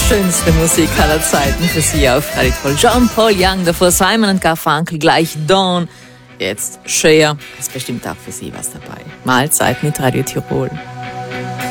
schönste Musik aller Zeiten für Sie auf Radio Tirol. Jean-Paul Young, davor Simon und Garfunkel, gleich Dawn. Jetzt Cher, ist bestimmt auch für Sie was dabei. Mahlzeit mit Radio Tirol.